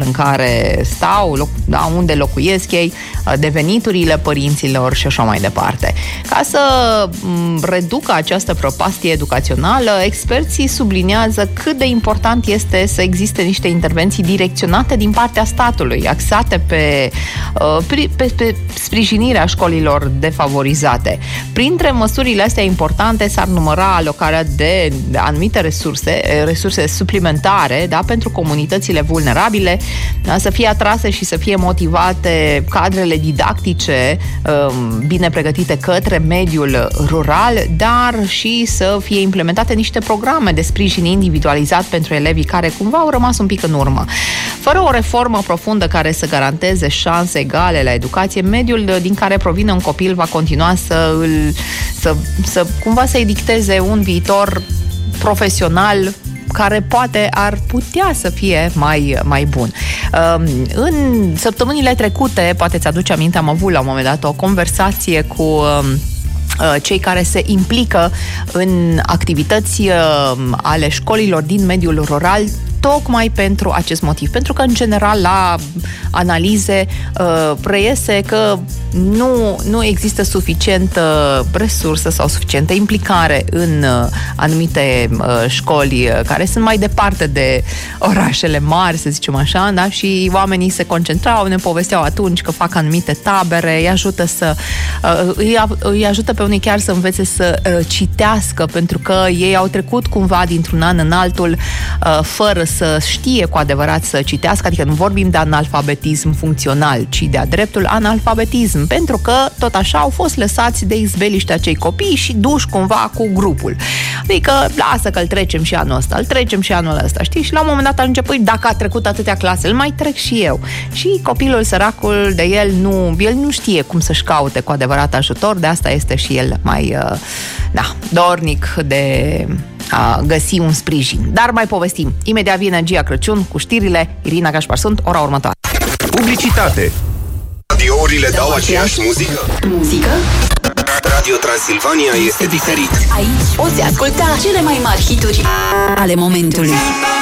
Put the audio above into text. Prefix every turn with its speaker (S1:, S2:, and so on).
S1: în care stau, unde locuiesc ei, de veniturile părinților și așa mai departe. Ca să reducă această prăpastie educațională, experții subliniază cât de important este să existe niște intervenții direcționate din partea statului, axate pe sprijinirea școlilor defavorizate. Printre măsurile astea importante s-ar număra alocarea de anumite resurse suplimentare, da, pentru comunitățile vulnerabile, da, să fie atrase și să fie motivate cadrele didactice bine pregătite către mediul rural, dar și să fie implementate niște programe de sprijin individualizat pentru elevii care cumva au rămas un pic în urmă. Fără o reformă profundă care să garanteze șanse egale la educație, mediul din care provine un copil va continua cumva să-i dicteze un viitor profesional care poate ar putea să fie mai bun. În săptămânile trecute, poate ți-aduce aminte, am avut la un moment dat o conversație cu cei care se implică în activități ale școlilor din mediul rural, tocmai pentru acest motiv. Pentru că, în general, la analize reiese că nu există suficientă resursă sau suficientă implicare în anumite școli care sunt mai departe de orașele mari, să zicem așa, da? Și oamenii se concentrau, ne povesteau atunci că fac anumite tabere, îi ajută pe unii chiar să învețe să citească, pentru că ei au trecut cumva dintr-un an în altul fără să știe cu adevărat să citească, adică nu vorbim de analfabetism funcțional, ci de-a dreptul analfabetism, pentru că tot așa au fost lăsați de izbeliște acei copii și duși cumva cu grupul. Adică lasă că îl trecem și anul ăsta, îl trecem și anul ăsta, știi? Și la un moment dat ajunge, păi dacă a trecut atâtea clase, îl mai trec și eu. Și copilul săracul de el nu știe cum să-și caute cu adevărat ajutor, de asta este și el mai dornic de a găsi un sprijin. Dar mai povestim. Imediat vine Gia Crăciun cu știrile. Irina Gașpar sunt, ora următoare.
S2: Publicitate. Radiourile dau aceeași muzică?
S3: Muzică?
S2: Radio Transilvania este diferit.
S3: Aici poți asculta cele mai mari hituri ale momentului.